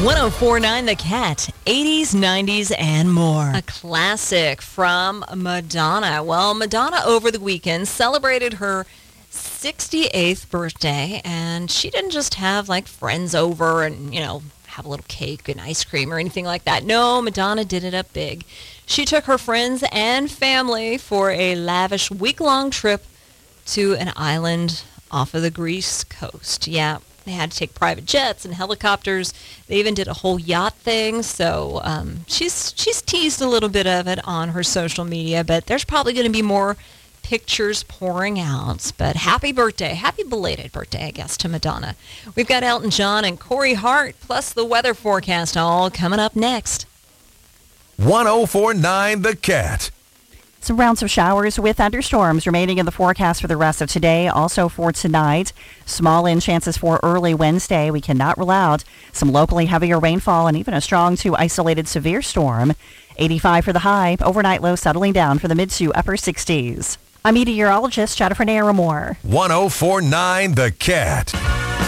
1049 The Cat, 80s, 90s, and more. A classic from Madonna. Well, Madonna over the weekend celebrated her 68th birthday, and she didn't just have like friends over and, have a little cake and ice cream or anything like that. No, Madonna did it up big. She took her friends and family for a lavish week-long trip to an island off of the Greece coast. Yeah. They had to take private jets and helicopters. They even did a whole yacht thing. So she's teased a little bit of it on her social media, but there's probably going to be more pictures pouring out. But happy birthday, happy belated birthday, I guess, to Madonna. We've got Elton John and Corey Hart, plus the weather forecast all coming up next. 1049 The Cat. Some rounds of showers with thunderstorms remaining in the forecast for the rest of today. Also for tonight, small in chances for early Wednesday. We cannot rule out some locally heavier rainfall and even a strong to isolated severe storm. 85 for the high. Overnight low settling down for the mid to upper 60s. I'm meteorologist Jennifer Naramore. 1049 The Cat.